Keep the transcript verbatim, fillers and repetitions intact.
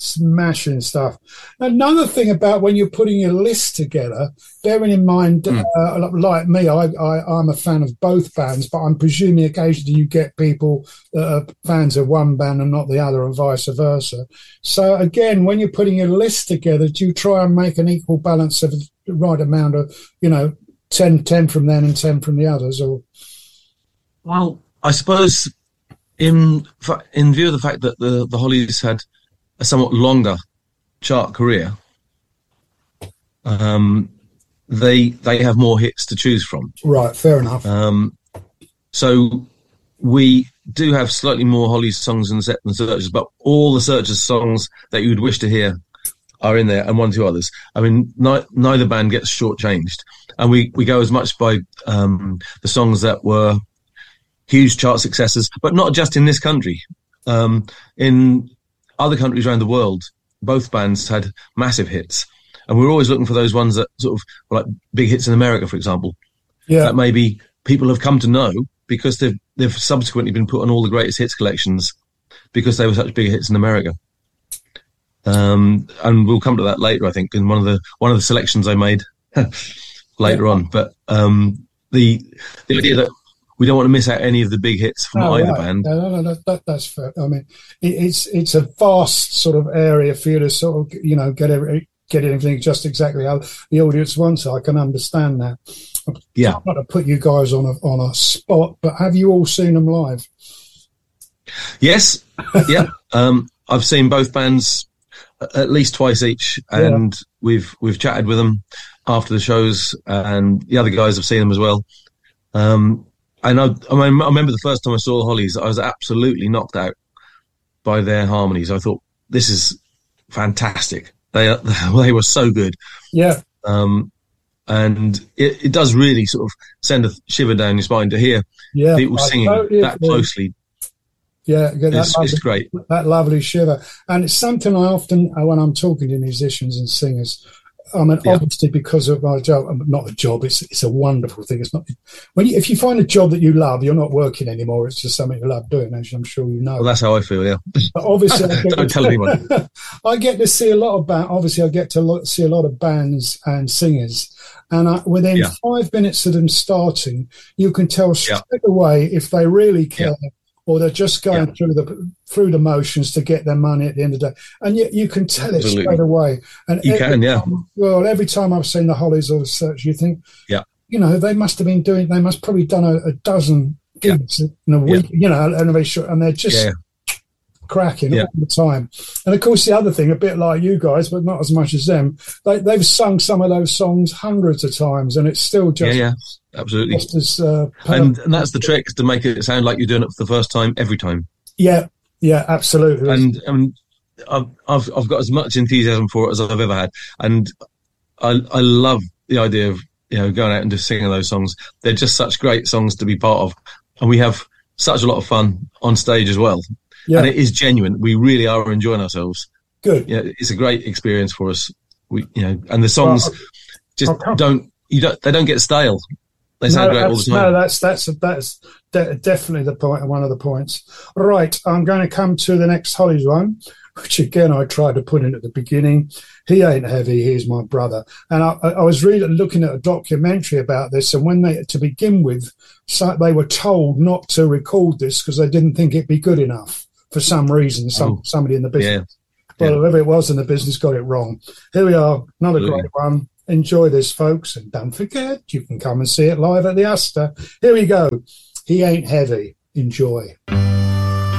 smashing stuff. Another thing about when you're putting your list together, bearing in mind, mm. uh, like me, I, I, I'm a fan of both bands, but I'm presuming occasionally you get people that are fans of one band and not the other, and vice versa. So again, when you're putting your list together, do you try and make an equal balance of the right amount of, you know, ten, ten from them and ten from the others? Or well, I suppose in in view of the fact that the, the Hollies had a somewhat longer chart career, um, they they have more hits to choose from. Right, fair enough. Um, so we do have slightly more Hollies songs in the set than Searchers, but all the Searchers songs that you would wish to hear are in there, and one or two others. I mean, ni- neither band gets shortchanged, and we, we go as much by um, the songs that were huge chart successes, but not just in this country. Um, in other countries around the world, both bands had massive hits, and we're always looking for those ones that sort of were like big hits in America, for example. Yeah, that maybe people have come to know because they've they've subsequently been put on all the greatest hits collections because they were such big hits in America. Um, and we'll come to that later, I think, in one of the one of the selections I made later yeah. on. But um, the the idea that we don't want to miss out any of the big hits from oh, either right. band. No, no, no, that, that's fair. I mean, it, it's it's a vast sort of area for you to sort of, you know, get every, get everything just exactly how the audience wants it. I can understand that. Yeah. I'm not to put you guys on a on a spot, but have you all seen them live? Yes. Yeah. um, I've seen both bands at least twice each, and yeah. we've we've chatted with them after the shows, and the other guys have seen them as well. Um, And I, I, mean, I remember the first time I saw the Hollies, I was absolutely knocked out by their harmonies. I thought, this is fantastic. They they were so good. Yeah. Um, and it, it does really sort of send a shiver down your spine to hear yeah, people I singing totally that agree. closely. Yeah, that it's, lovely, it's great. That lovely shiver. And it's something I often, when I'm talking to musicians and singers, I mean, yeah. obviously because of my job, not a job, it's it's a wonderful thing. It's not when you, if you find a job that you love, you're not working anymore. It's just something you love doing, as I'm sure you know. Well, that's how I feel, yeah. But obviously, I get don't to, tell anyone. I get to see a lot of band. Obviously, I get to look, see a lot of bands and singers, and I, within yeah. five minutes of them starting, you can tell straight yeah. away if they really care. Yeah. Or they're just going yeah. through the through the motions to get their money at the end of the day, and you you can tell Absolutely. it straight away. And you can, yeah. Time, well, every time I've seen the Hollies or the Search, you think, yeah, you know, they must have been doing. They must probably done a, a dozen gigs yeah. in a week, yeah. you know, and they short, and they're just yeah. cracking yeah. all the time. And of course, the other thing, a bit like you guys, but not as much as them, they they've sung some of those songs hundreds of times, and it's still just yeah, yeah. Absolutely, just as, uh, and and that's the trick, to make it sound like you're doing it for the first time every time. Yeah, yeah, absolutely. And I mean, I've, I've I've got as much enthusiasm for it as I've ever had, and I I love the idea of, you know, going out and just singing those songs. They're just such great songs to be part of, and we have such a lot of fun on stage as well. Yeah. And it is genuine. We really are enjoying ourselves. Good. Yeah, it's a great experience for us. We, you know, and the songs well, just don't you don't they don't get stale. They sound no, great all the time. No, that's that's that's de- definitely the point. One of the points. Right, I'm going to come to the next Hollies one, which again I tried to put in at the beginning. He ain't heavy. He's my brother. And I, I was really looking at a documentary about this. And when they, to begin with, so they were told not to record this because they didn't think it'd be good enough for some reason. Some oh, somebody in the business, yeah, well, yeah. whoever it was in the business got it wrong. Here we are, another Absolutely. great one. Enjoy this, folks, and don't forget, you can come and see it live at the Astor. Here we go. He ain't heavy. Enjoy.